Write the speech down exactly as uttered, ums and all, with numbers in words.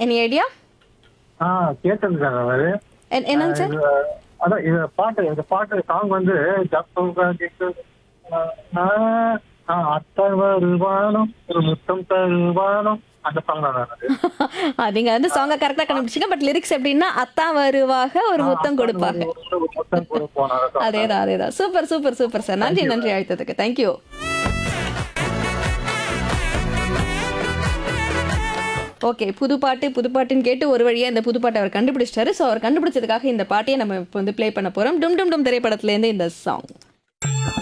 Any idea? ஆ கேட்டது sir அவரு. என்னங்க சார்? இது, அதான் இது பாட்டு இந்த பாட்டு சாங் வந்து ஜப்பா கேக்கு, நான், ஆ, அத்தை வருவானோ ஒரு முத்தம் தருவானோ அந்த சாங் தான் அது. நீங்க வந்து சாங்க கரெக்டா கண்டுபிடிச்சீங்க. பட் லிரிக்ஸ் எப்படின்னா அத்தா வருவாக ஒரு ஆ, முத்தம் அத்தான் கொடுப்பாக. வருவானோ ஒரு முத்தம் கொடுப்பானோ அந்த song தான். அதேதான் அதேதான். Super super super sir. நன்றி Thank you, நன்றி sir. அழைத்ததுக்கு. தேங்க்யூ. ஓகே, புது பாட்டு புது பாட்டுன்னு கேட்டு ஒரு வழியா இந்த புது பாட்டை அவர் கண்டுபிடிச்சிட்டாரு. ஸோ அவர் கண்டுபிடிச்சதுக்காக இந்த பாட்டையே நம்ம இப்போ வந்து ப்ளே பண்ண போறோம். டும் டும் டும் திரைப்படத்துல இருந்து இந்த சாங்.